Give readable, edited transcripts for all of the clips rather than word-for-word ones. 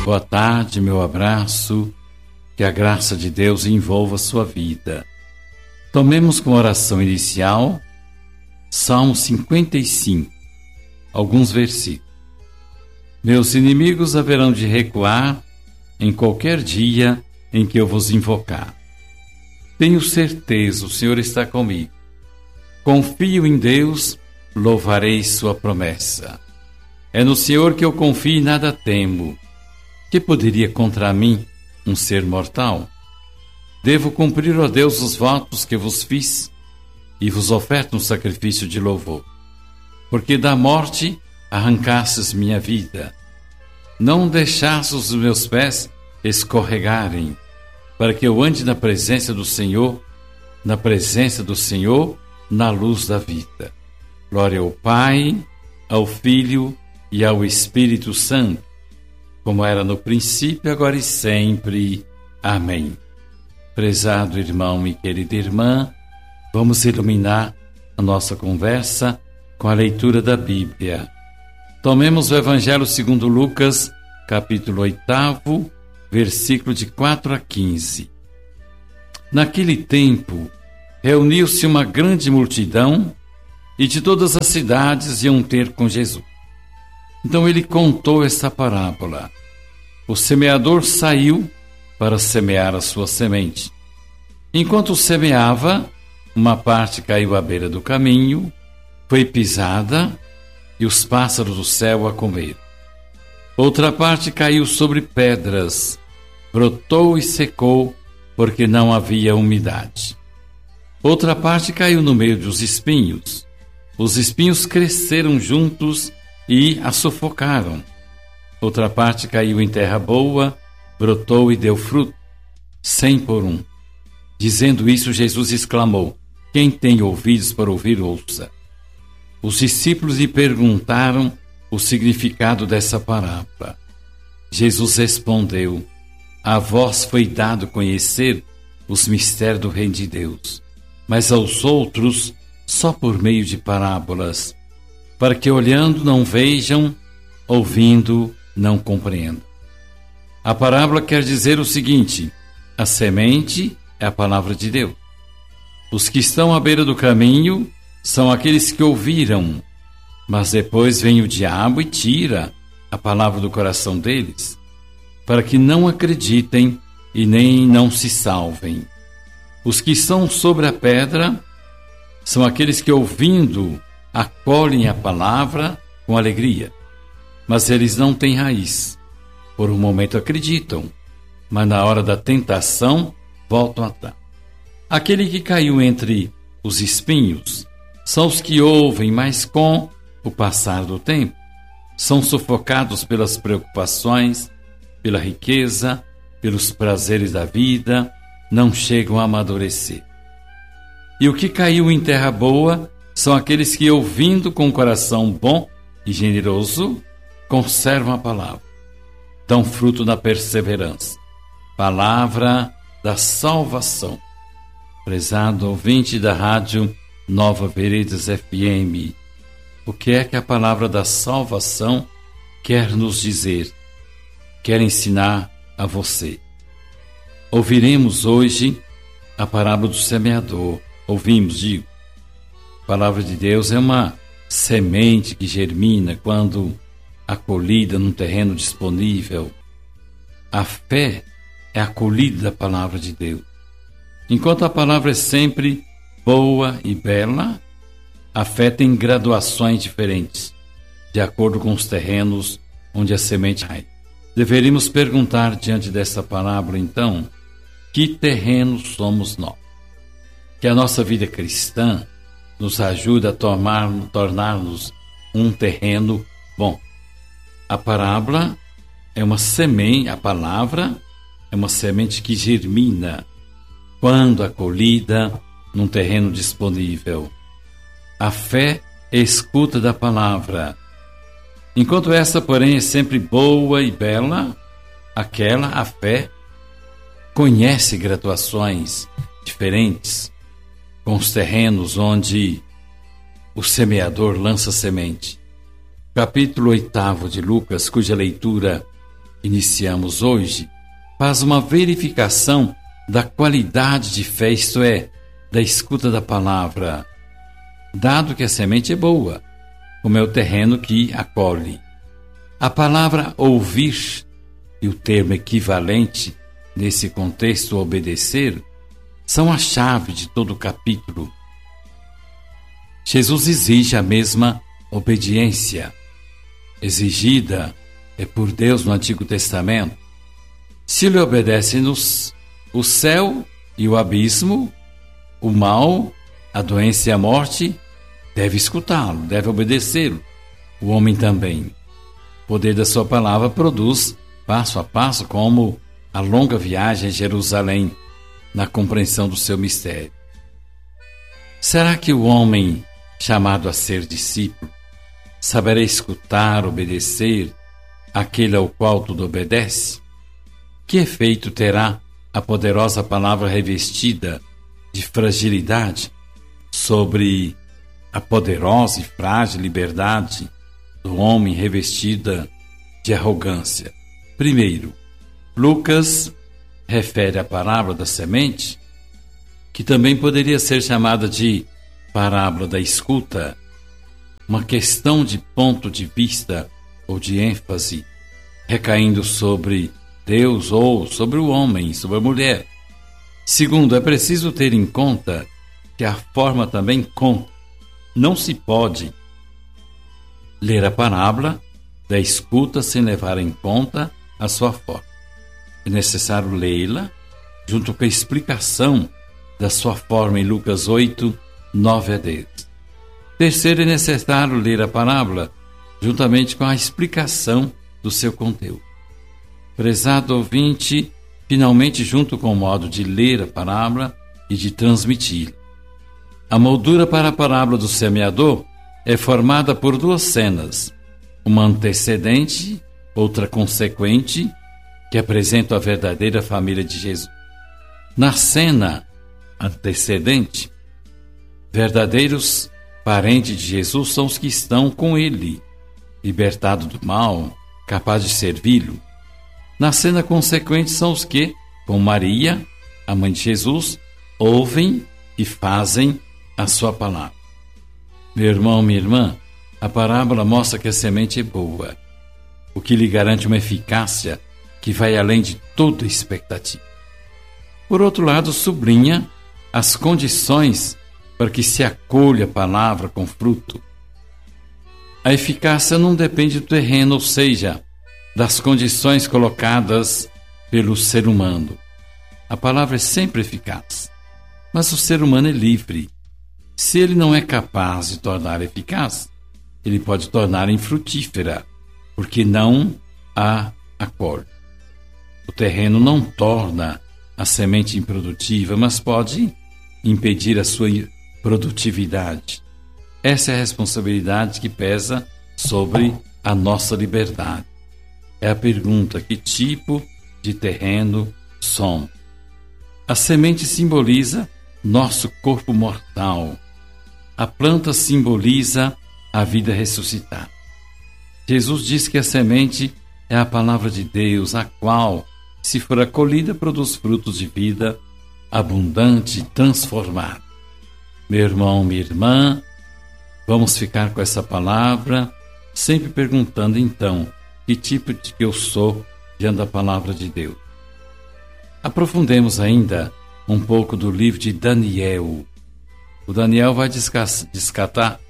boa tarde, meu abraço, que a graça de Deus envolva a sua vida. Tomemos como oração inicial Salmo 55, alguns versículos. Meus inimigos haverão de recuar em qualquer dia em que eu vos invocar. Tenho certeza, o Senhor está comigo. Confio em Deus, louvarei sua promessa. É no Senhor que eu confio e nada temo. Que poderia contra mim um ser mortal? Devo cumprir, ó Deus, os votos que vos fiz e vos oferto um sacrifício de louvor. Porque da morte arrancastes minha vida. Não deixastes os meus pés escorregarem, para que eu ande na presença do Senhor, na luz da vida. Glória ao Pai, ao Filho e ao Espírito Santo, como era no princípio, agora e sempre. Amém. Prezado irmão e querida irmã, vamos iluminar a nossa conversa com a leitura da Bíblia. Tomemos o Evangelho segundo Lucas, capítulo 8, versículo de 4 a 15. Naquele tempo, reuniu-se uma grande multidão e de todas as cidades iam ter com Jesus. Então ele contou esta parábola. O semeador saiu para semear a sua semente. Enquanto semeava, uma parte caiu à beira do caminho, foi pisada e os pássaros do céu a comeram. Outra parte caiu sobre pedras, brotou e secou, porque não havia umidade. Outra parte caiu no meio dos espinhos. Os espinhos cresceram juntos e a sufocaram. Outra parte caiu em terra boa, brotou e deu fruto, 100 por 1. Dizendo isso, Jesus exclamou: quem tem ouvidos para ouvir, ouça. Os discípulos lhe perguntaram o significado dessa parábola. Jesus respondeu: a vós foi dado conhecer os mistérios do reino de Deus, mas aos outros só por meio de parábolas, para que olhando não vejam, ouvindo não compreendam. A parábola quer dizer o seguinte: a semente é a palavra de Deus. Os que estão à beira do caminho são aqueles que ouviram, mas depois vem o diabo e tira a palavra do coração deles, para que não acreditem e nem não se salvem. Os que estão sobre a pedra são aqueles que, ouvindo, acolhem a palavra com alegria, mas eles não têm raiz. Por um momento acreditam, mas na hora da tentação voltam atrás. Aquele que caiu entre os espinhos são os que ouvem, mas com o passar do tempo são sufocados pelas preocupações, pela riqueza, pelos prazeres da vida, não chegam a amadurecer. E o que caiu em terra boa são aqueles que, ouvindo com o coração bom e generoso, conservam a palavra, dão fruto na perseverança. Palavra da salvação. Prezado ouvinte da rádio Nova Veredas FM, o que é que a palavra da salvação quer nos dizer, quer ensinar a você? Ouviremos hoje a parábola do semeador. A palavra de Deus é uma semente que germina quando acolhida num terreno disponível. A fé é acolhida da palavra de Deus. Enquanto a palavra é sempre boa e bela, a fé tem graduações diferentes, de acordo com os terrenos onde a semente cai. Deveríamos perguntar diante dessa parábola, então, que terreno somos nós? Que a nossa vida cristã nos ajude a tornar-nos um terreno bom. A parábola é uma semente, a palavra é uma semente que germina quando acolhida num terreno disponível. A fé é a escuta da palavra. Enquanto essa, porém, é sempre boa e bela, a fé, conhece graduações diferentes com os terrenos onde o semeador lança semente. Capítulo 8 de Lucas, cuja leitura iniciamos hoje, faz uma verificação da qualidade de fé, isto é, da escuta da palavra, dado que a semente é boa, como é o terreno que acolhe. A palavra ouvir, e o termo equivalente nesse contexto obedecer, são a chave de todo o capítulo. Jesus exige a mesma obediência, exigida por Deus no Antigo Testamento. Se lhe obedecem-nos o céu e o abismo, o mal, a doença e a morte, deve escutá-lo, deve obedecê-lo. O homem também. O poder da sua palavra produz passo a passo, como a longa viagem a Jerusalém, na compreensão do seu mistério. Será que o homem, chamado a ser discípulo, saberá escutar, obedecer aquele ao qual tudo obedece? Que efeito terá a poderosa palavra revestida de fragilidade sobre a poderosa e frágil liberdade do homem revestida de arrogância? Primeiro, Lucas refere à parábola da semente, que também poderia ser chamada de parábola da escuta, uma questão de ponto de vista ou de ênfase, recaindo sobre Deus ou sobre o homem, sobre a mulher. Segundo, é preciso ter em conta que a forma também conta. Não se pode ler a parábola da escuta sem levar em conta a sua forma. É necessário lê-la junto com a explicação da sua forma em Lucas 8, 9 a 10. Terceiro, é necessário ler a parábola juntamente com a explicação do seu conteúdo. Prezado ouvinte, finalmente junto com o modo de ler a parábola e de transmiti-la. A moldura para a parábola do semeador é formada por duas cenas, uma antecedente, outra consequente, que apresentam a verdadeira família de Jesus. Na cena antecedente, verdadeiros parentes de Jesus são os que estão com ele, libertados do mal, capazes de servi-lo. Na cena consequente são os que, com Maria, a mãe de Jesus, ouvem e fazem a sua palavra. Meu irmão, minha irmã, a parábola mostra que a semente é boa, o que lhe garante uma eficácia que vai além de toda expectativa. Por outro lado, sublinha as condições para que se acolha a palavra com fruto. A eficácia não depende do terreno, ou seja, das condições colocadas pelo ser humano. A palavra é sempre eficaz, mas o ser humano é livre. Se ele não é capaz de tornar eficaz, ele pode tornar infrutífera, porque não a acolhe. O terreno não torna a semente improdutiva, mas pode impedir a sua produtividade. Essa é a responsabilidade que pesa sobre a nossa liberdade. É a pergunta: que tipo de terreno somos? A semente simboliza nosso corpo mortal. A planta simboliza a vida ressuscitada. Jesus diz que a semente é a palavra de Deus, a qual, se for acolhida, produz frutos de vida abundante e transformada. Meu irmão, minha irmã, vamos ficar com essa palavra, sempre perguntando então, que tipo de que eu sou diante da palavra de Deus. Aprofundemos ainda um pouco do livro de Daniel. O Daniel vai destacar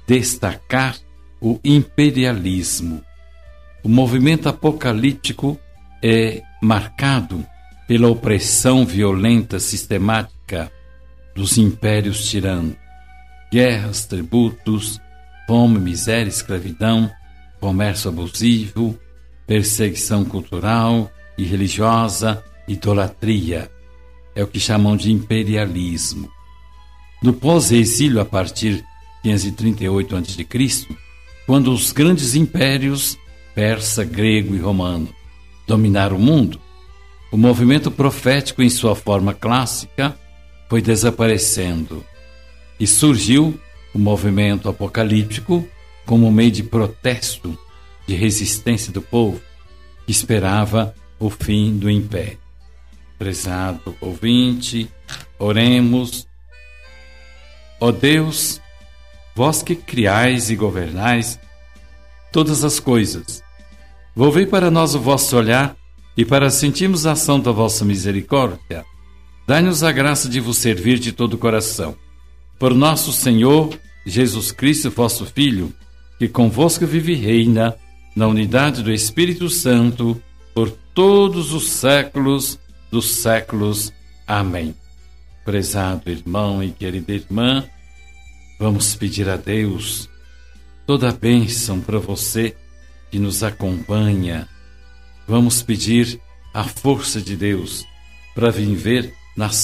o imperialismo. O movimento apocalíptico é marcado pela opressão violenta sistemática dos impérios tiranos. Guerras, tributos, fome, miséria, escravidão, comércio abusivo, perseguição cultural e religiosa, idolatria. É o que chamam de imperialismo. No pós-exílio, a partir de 538 a.C., quando os grandes impérios persa, grego e romano dominaram o mundo, o movimento profético em sua forma clássica foi desaparecendo e surgiu o movimento apocalíptico como meio de protesto, de resistência do povo. que esperava o fim do império. Prezado ouvinte, oremos. Ó Deus, vós que criais e governais todas as coisas, volvei para nós o vosso olhar e para sentirmos a ação da vossa misericórdia. Dai-nos a graça de vos servir de todo o coração. Por nosso Senhor Jesus Cristo, vosso Filho, que convosco vive e reina na unidade do Espírito Santo, por todos os séculos dos séculos. Amém. Prezado irmão e querida irmã, vamos pedir a Deus toda a bênção para você que nos acompanha. Vamos pedir a força de Deus para viver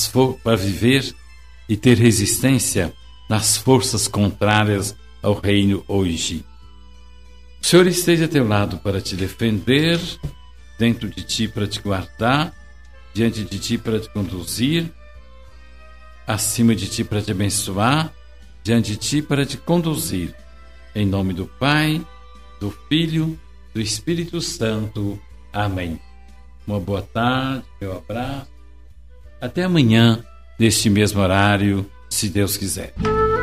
e ter resistência nas forças contrárias ao reino hoje. O Senhor esteja a teu lado para te defender, dentro de ti para te guardar, diante de ti para te conduzir, acima de ti para te abençoar, diante de ti para te conduzir. Em nome do Pai, do Filho, do Espírito Santo. Amém. Uma boa tarde, meu abraço. Até amanhã, neste mesmo horário, se Deus quiser.